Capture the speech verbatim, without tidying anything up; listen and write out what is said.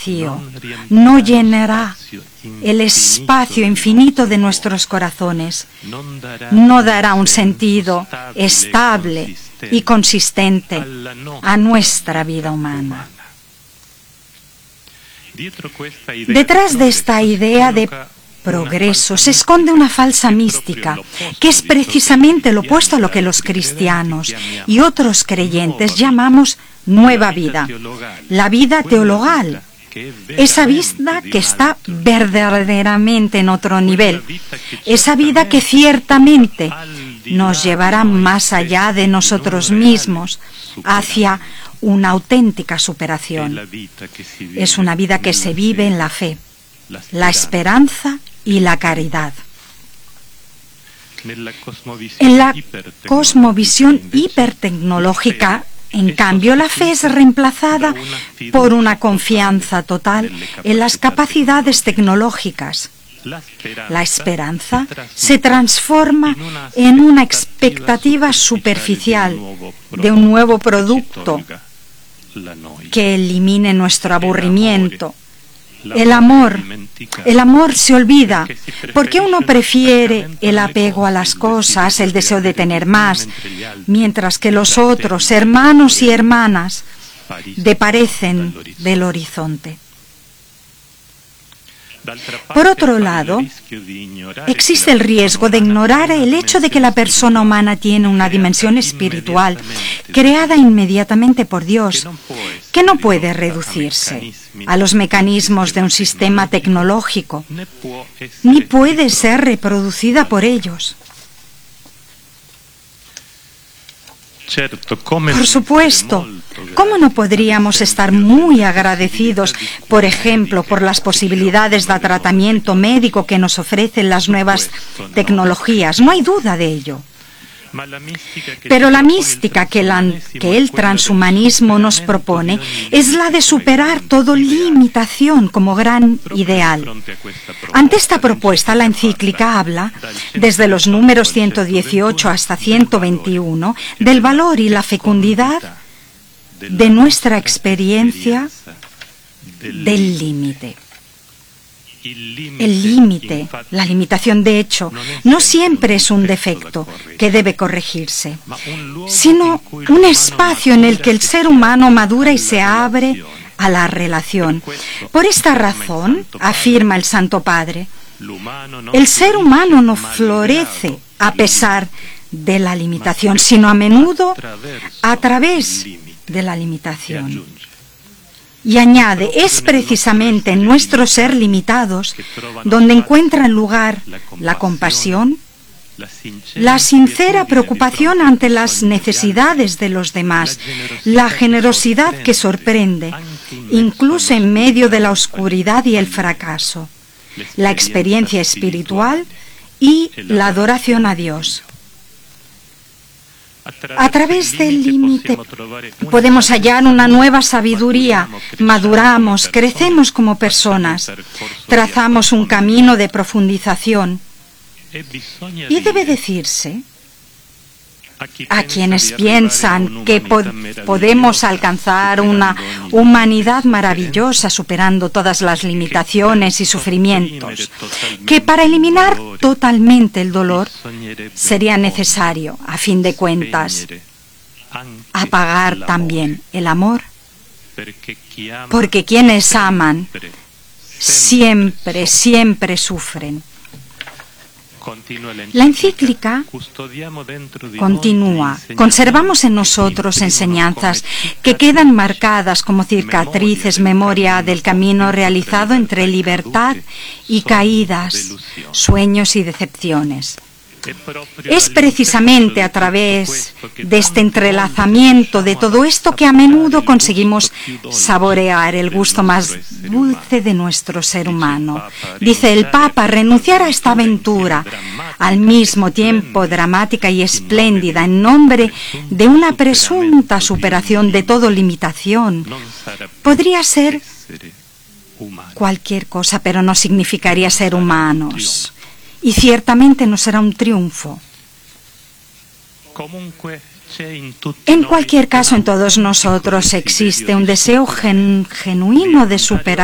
vacío, no llenará el espacio infinito de nuestros corazones, no dará un sentido estable y consistente a nuestra vida humana. Detrás de esta idea de progreso se esconde una falsa mística, que es precisamente lo opuesto a lo que los cristianos y otros creyentes llamamos nueva vida, la vida teologal, esa vida que está verdaderamente en otro nivel, esa vida que ciertamente nos llevará más allá de nosotros mismos, hacia una auténtica superación. Es una vida que se vive en la fe, la esperanza y la caridad. En la cosmovisión hipertecnológica, en cambio, la fe es reemplazada por una confianza total en las capacidades tecnológicas. La esperanza se transforma en una expectativa superficial de un nuevo producto que elimine nuestro aburrimiento. El amor, el amor se olvida, porque uno prefiere el apego a las cosas, el deseo de tener más, mientras que los otros, hermanos y hermanas, desaparecen del horizonte. Por otro lado, existe el riesgo de ignorar el hecho de que la persona humana tiene una dimensión espiritual creada inmediatamente por Dios, que no puede reducirse a los mecanismos de un sistema tecnológico, ni puede ser reproducida por ellos. Por supuesto, ¿cómo no podríamos estar muy agradecidos, por ejemplo, por las posibilidades de tratamiento médico que nos ofrecen las nuevas tecnologías? No hay duda de ello. Pero la mística que, la, que el transhumanismo nos propone es la de superar toda limitación como gran ideal. Ante esta propuesta, la encíclica habla, desde los números ciento dieciocho hasta ciento veintiuno, del valor y la fecundidad de nuestra experiencia del límite. El límite, la limitación de hecho, no siempre es un defecto que debe corregirse, sino un espacio en el que el ser humano madura y se abre a la relación. Por esta razón, afirma el Santo Padre, el ser humano no florece a pesar de la limitación, sino a menudo a través de la limitación. Y añade, es precisamente en nuestro ser limitados donde encuentran lugar la compasión, la sincera preocupación ante las necesidades de los demás, la generosidad que sorprende, incluso en medio de la oscuridad y el fracaso, la experiencia espiritual y la adoración a Dios. A través del límite podemos hallar una nueva sabiduría, maduramos, crecemos como personas, trazamos un camino de profundización. Y debe decirse a quienes piensan que po podemos alcanzar una humanidad maravillosa superando todas las limitaciones y sufrimientos, que para eliminar totalmente el dolor sería necesario, a fin de cuentas, apagar también el amor, porque quienes aman siempre, siempre sufren. La encíclica continúa. Conservamos en nosotros enseñanzas que quedan marcadas como cicatrices, memoria del camino realizado entre libertad y caídas, sueños y decepciones. Es precisamente a través de este entrelazamiento de todo esto que a menudo conseguimos saborear el gusto más dulce de nuestro ser humano. Dice el Papa, renunciar a esta aventura, al mismo tiempo dramática y espléndida, en nombre de una presunta superación de toda limitación, podría ser cualquier cosa, pero no significaría ser humanos. Y ciertamente no será un triunfo. En cualquier caso, en todos nosotros existe un deseo gen genuino de superar